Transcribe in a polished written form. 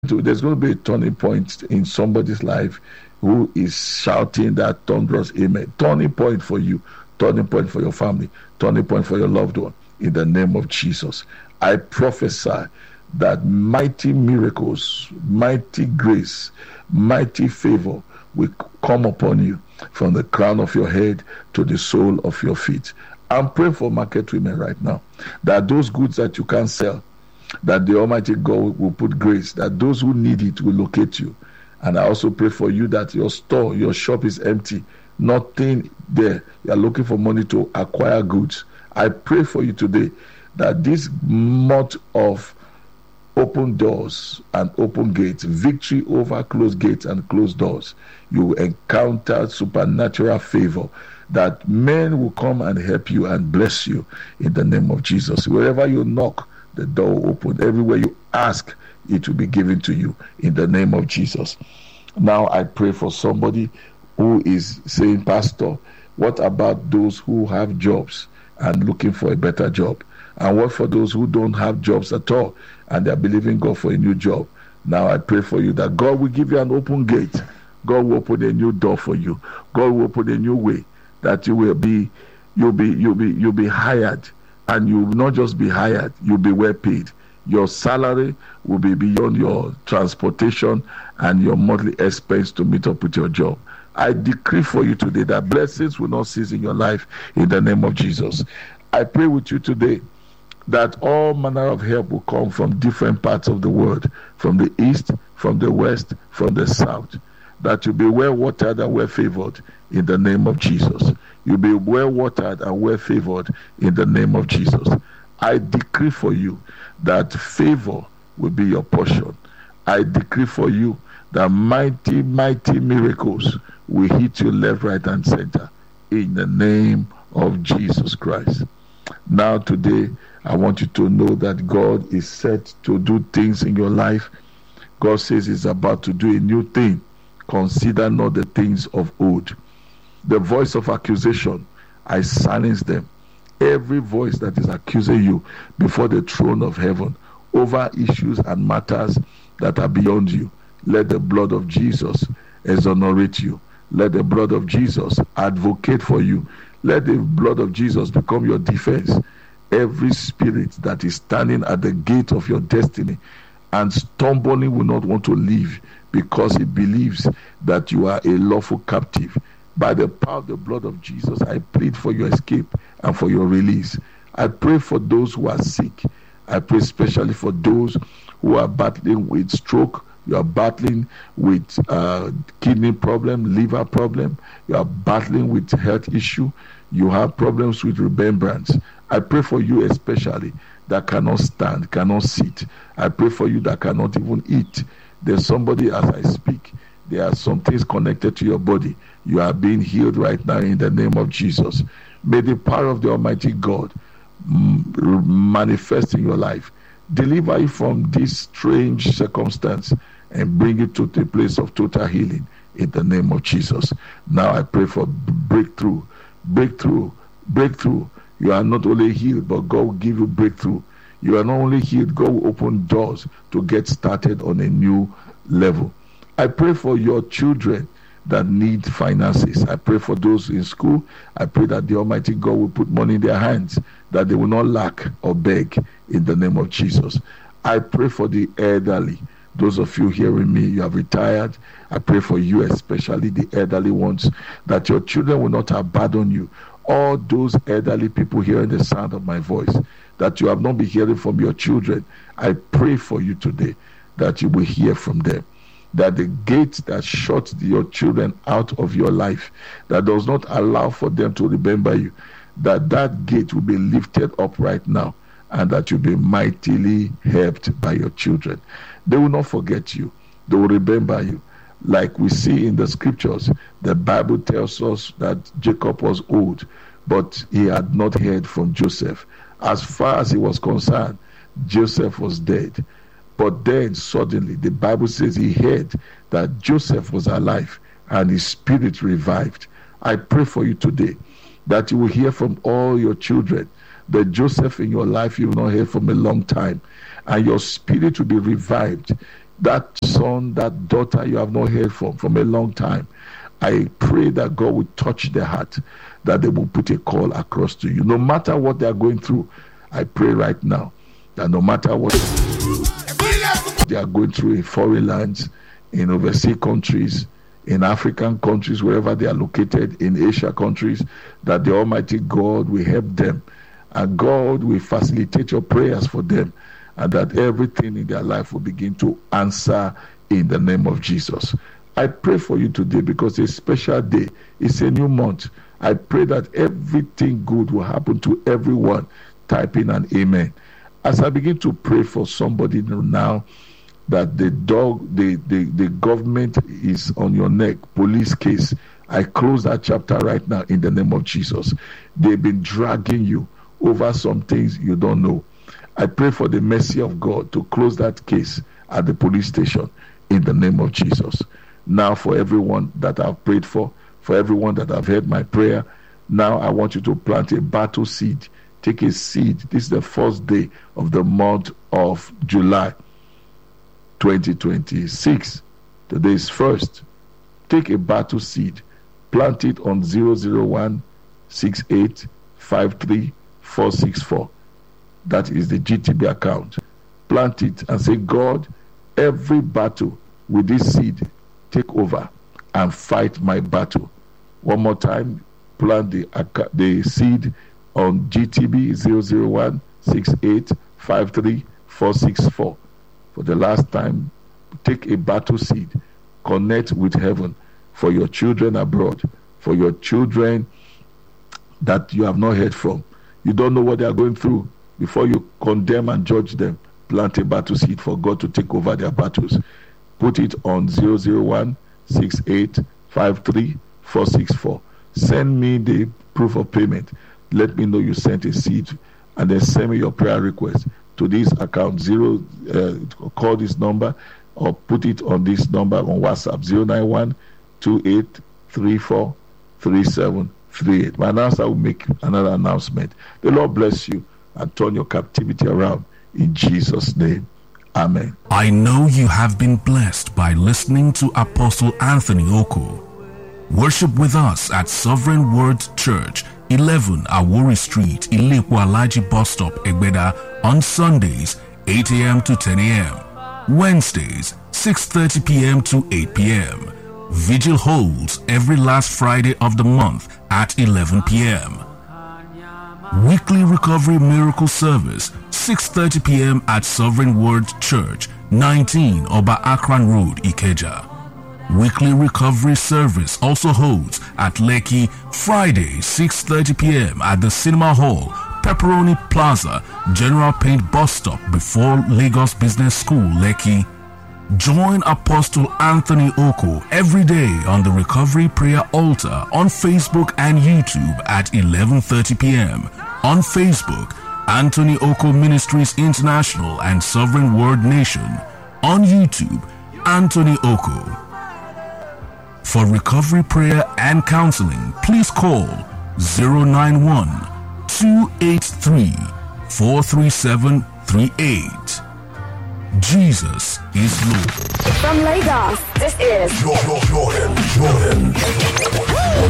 there's going to be a turning point in somebody's life who is shouting that thunderous amen. Turning point for you, turning point for your family, turning point for your loved one. In the name of Jesus, I prophesy that mighty miracles, mighty grace, mighty favor will come upon you from the crown of your head to the sole of your feet. I'm praying for market women right now, that those goods that you can't sell, that the Almighty God will put grace, that those who need it will locate you. And I also pray for you that your store, your shop is empty, nothing there. You are looking for money to acquire goods. I pray for you today that this month of open doors and open gates, victory over closed gates and closed doors, you will encounter supernatural favor, that men will come and help you and bless you in the name of Jesus. Wherever you knock, the door will open. Everywhere you ask, it will be given to you in the name of Jesus. Now I pray for somebody who is saying, Pastor, what about those who have jobs and looking for a better job? And what for those who don't have jobs at all and they're believing God for a new job? Now I pray for you that God will give you an open gate. God will open a new door for you. God will open a new way, that you'll be hired, and you will not just be hired, you'll be well paid. Your salary will be beyond your transportation and your monthly expense to meet up with your job. I decree for you today that blessings will not cease in your life in the name of Jesus. I pray with you today that all manner of help will come from different parts of the world, from the east, from the west, from the south, that you'll be well watered and well favored in the name of Jesus. You'll be well watered and well favored in the name of Jesus. I decree for you that favor will be your portion. I decree for you that mighty, mighty miracles will hit you left, right, and center in the name of Jesus Christ. Now today, I want you to know that God is set to do things in your life. God says He's about to do a new thing. Consider not the things of old. The voice of accusation, I silence them. Every voice that is accusing you before the throne of heaven over issues and matters that are beyond you, let the blood of Jesus exonerate you. Let the blood of Jesus advocate for you. Let the blood of Jesus become your defense. Every spirit that is standing at the gate of your destiny and stumbling will not want to leave because it believes that you are a lawful captive. By the power of the blood of Jesus, I plead for your escape and for your release. I pray for those who are sick. I pray especially for those who are battling with stroke. You are battling with kidney problem, liver problem. You are battling with health issue. You have problems with remembrance. I pray for you especially that cannot stand, cannot sit. I pray for you that cannot even eat. There's somebody, as I speak, there are some things connected to your body. You are being healed right now in the name of Jesus. May the power of the Almighty God manifest in your life. Deliver you from this strange circumstance and bring you to the place of total healing in the name of Jesus. Now I pray for breakthrough, breakthrough, breakthrough. You are not only healed, but God will give you breakthrough. You are not only healed, God will open doors to get started on a new level. I pray for your children that need finances. I pray for those in school. I pray that the Almighty God will put money in their hands, that they will not lack or beg in the name of Jesus. I pray for the elderly. Those of you hearing me, you have retired. I pray for you, especially the elderly ones, that your children will not abandon you. All those elderly people hearing the sound of my voice, that you have not been hearing from your children, I pray for you today that you will hear from them. That the gate that shuts your children out of your life, that does not allow for them to remember you, that gate will be lifted up right now, and that you'll be mightily helped by your children. They will not forget you. They will remember you. Like we see in the scriptures, the Bible tells us that Jacob was old, but he had not heard from Joseph. As far as he was concerned, Joseph was dead. But then suddenly the Bible says he heard that Joseph was alive and his spirit revived. I pray for you today that you will hear from all your children. The Joseph in your life you will not hear from a long time, and your spirit will be revived. that son, that daughter you have not heard from a long time, I pray that God will touch their heart, that they will put a call across to you. No matter what they are going through, I pray right now that no matter what they are going through in foreign lands, in overseas countries, in African countries, wherever they are located, in Asia countries, that the Almighty God will help them, and God will facilitate your prayers for them, and that everything in their life will begin to answer in the name of Jesus. I pray for you today because it's a special day. It's a new month. I pray that everything good will happen to everyone. Type in an amen. As I begin to pray for somebody now, that the government is on your neck, police case, I close that chapter right now in the name of Jesus. They've been dragging you over some things you don't know. I pray for the mercy of God to close that case at the police station in the name of Jesus. Now, for everyone that I've prayed for everyone that I've heard my prayer, now I want you to plant a battle seed. Take a seed. This is the first day of the month of July 2026. Today is first. Take a battle seed. Plant it on 00168534464. That is the GTB account. Plant it and say, God, every battle with this seed, take over and fight my battle. One more time, plant the seed on GTB 00168534464. For the last time, take a battle seed. Connect with heaven for your children abroad, for your children that you have not heard from. You don't know what they are going through. Before you condemn and judge them, plant a battle seed for God to take over their battles. Put it on 00168534464. Send me the proof of payment. Let me know you sent a seed, and then send me your prayer request to this account. Call this number or put it on this number on WhatsApp, 09128343738. My announcer will make another announcement. The Lord bless you and turn your captivity around in Jesus' name. Amen. I know you have been blessed by listening to Apostle Anthony Oku. Worship with us at Sovereign Word Church, 11 Awori Street, Ilekwa-Alaji Bus Stop, Egbeda, on Sundays, 8 a.m. to 10 a.m. Wednesdays, 6:30 p.m. to 8 p.m. Vigil holds every last Friday of the month at 11 p.m. Weekly Recovery Miracle Service, 6:30 p.m. at Sovereign Word Church, 19 Oba Akran Road, Ikeja. Weekly Recovery Service also holds at Lekki, Friday, 6:30 p.m. at the Cinema Hall, Pepperoni Plaza, General Paint Bus Stop before Lagos Business School, Lekki. Join Apostle Anthony Oku every day on the Recovery Prayer Altar on Facebook and YouTube at 11:30 p.m. On Facebook, Anthony Oku Ministries International and Sovereign Word Nation. On YouTube, Anthony Oku. For recovery prayer and counseling, please call 091-283-43738. Jesus is Lord. From Lagos, this is Jordan.